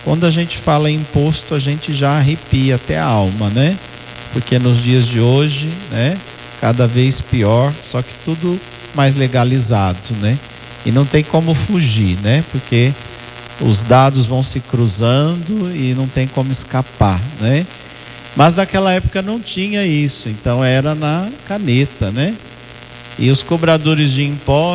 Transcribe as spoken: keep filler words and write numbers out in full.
Quando a gente fala em imposto, a gente já arrepia até a alma, né? Porque nos dias de hoje, né, cada vez pior, só que tudo mais legalizado, né? E não tem como fugir, né? Porque os dados vão se cruzando e não tem como escapar, né? Mas naquela época não tinha isso, então era na caneta, né? E os cobradores de impostos